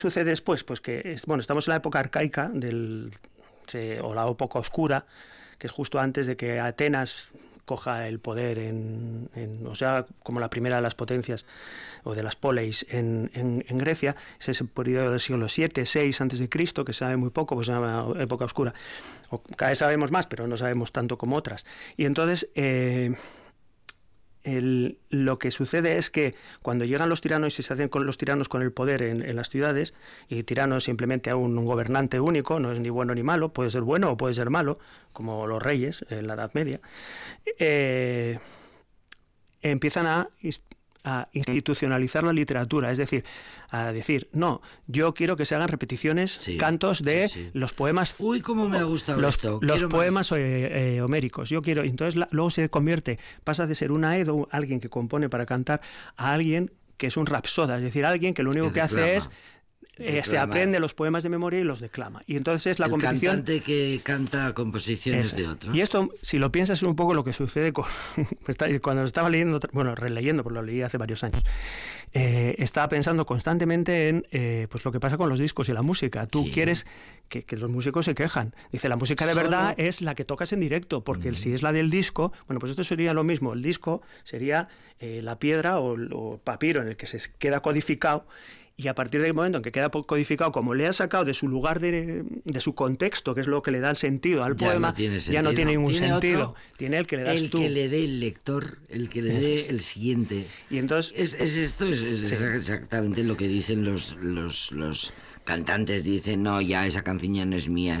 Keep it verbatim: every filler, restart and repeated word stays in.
sucede después? Pues que, es, bueno, estamos en la época arcaica del, se, o la época oscura, que es justo antes de que Atenas coja el poder, en, en, o sea, como la primera de las potencias o de las poleis en, en, en Grecia. Es ese periodo del siglo siete, seis antes de Cristo, que se sabe muy poco, pues es una época oscura. O, cada vez sabemos más, pero no sabemos tanto como otras. Y entonces eh, el, lo que sucede es que cuando llegan los tiranos y se hacen con los tiranos con el poder en, en las ciudades, y tirano es simplemente a un, un gobernante único, no es ni bueno ni malo, puede ser bueno o puede ser malo, como los reyes en la Edad Media, eh, empiezan a, a institucionalizar la literatura, es decir, a decir, no, yo quiero que se hagan repeticiones, sí, cantos de sí, sí. los poemas. Uy, cómo me ha gustado los, esto. Los poemas más. eh, eh, homéricos. Yo quiero, entonces la, luego se convierte, pasa de ser un aedo, alguien que compone para cantar, a alguien que es un rapsoda, es decir, alguien que lo único que, que hace es Eh, se aprende los poemas de memoria y los declama. Y entonces es la el competición. El cantante que canta composiciones es, de otros. Y esto, si lo piensas, es un poco lo que sucede con. Cuando lo estaba leyendo, bueno, releyendo, porque lo leí hace varios años, eh, estaba pensando constantemente en eh, pues lo que pasa con los discos y la música. Tú sí. quieres que, que los músicos se quejan. Dice, la música de Solo... verdad es la que tocas en directo, porque mm. si es la del disco, bueno, pues esto sería lo mismo. El disco sería eh, la piedra o el papiro en el que se queda codificado. Y a partir del momento en que queda codificado, como le ha sacado de su lugar, de, de su contexto, que es lo que le da el sentido al ya poema, no tiene ya no tiene ningún ¿Tiene sentido. Otro? Tiene el que le das el tú. El que le dé el lector, el que le dé el siguiente. Y entonces es, es esto es, es sí. exactamente lo que dicen los, los, los cantantes. Dicen, no, ya esa canción ya no es mía.